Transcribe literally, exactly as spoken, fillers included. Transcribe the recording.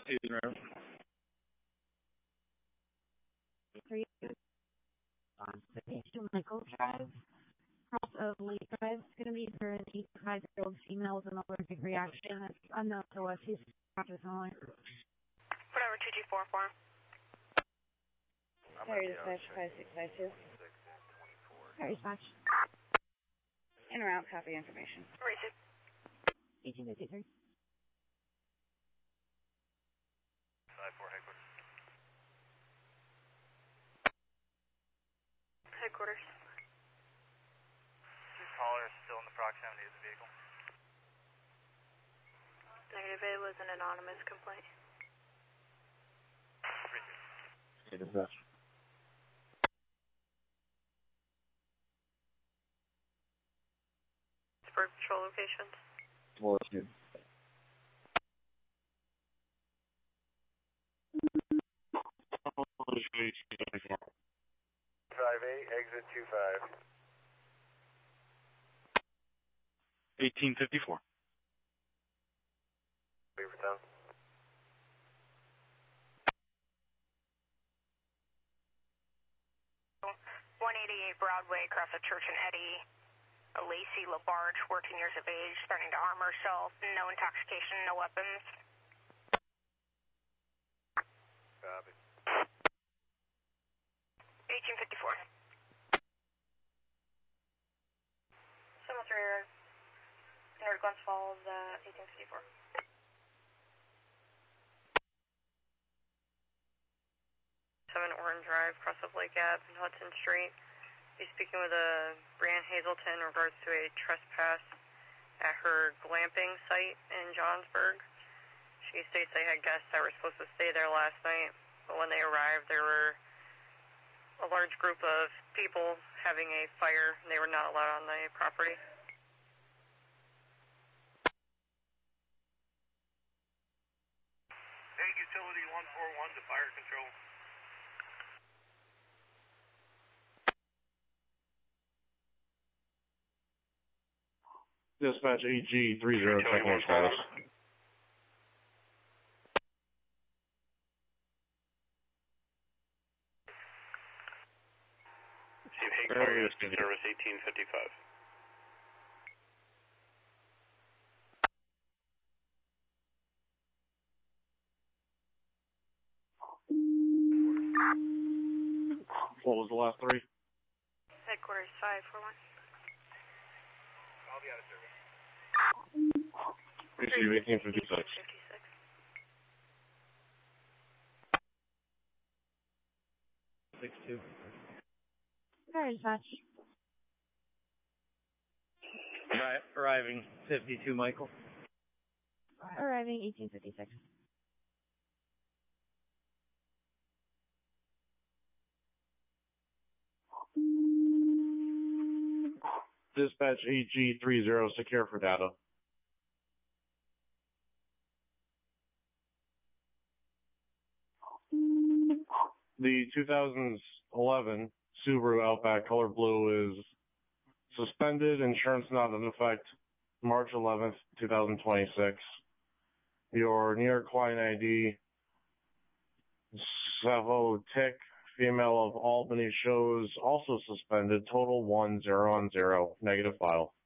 Three. On fifty-two Michael Drive. Cross of Lee Drive. It's going to be for an eighty-five-year-old female with an allergic reaction. It's unknown to us. He's doctor's only. Whatever, two two four four. Sorry, dispatch five six five two. Sorry, dispatch. In or out, copy information. Receive. eighteen fifty-three. five four headquarters. Headquarters. Two callers still in the proximity of the vehicle. Negative, it was an anonymous complaint. Receive. Okay, dispatch. For patrol locations. Well, that's good. Five eight, exit two five. Eighteen fifty four. Beavertown. one eighty-eight Broadway, across the Church and Eddy. A Lacey LaBarge, fourteen years of age, starting to arm herself. No intoxication, no weapons. Copy. eighteen fifty-four. Someone three, North Glens Falls, uh, eighteen fifty-four. seven Orange Drive, cross of Lake Ave and Hudson Street. He's speaking with a Brianne Hazelton in regards to a trespass at her glamping site in Johnsburg. She states they had guests that were supposed to stay there last night, but when they arrived, there were a large group of people having a fire, and they were not allowed on the property. Hey, Utility one four one to fire control. Dispatch E G three zero, checking status. Chief Headquarters, service eighteen fifty-five. What was the last three? Headquarters five four one. I'll be out of service. Receive eighteen fifty-six. Six two. Sorry, dispatch. Arri arriving fifty-two Michael. Arriving eighteen fifty-six. Dispatch E G three zero, secure for data. The two thousand eleven Subaru Outback color blue is suspended, insurance not in effect, March eleventh, two thousand twenty-six. Your New York client I D, Savo Tick, female of Albany, shows also suspended, total one zero on zero, negative file.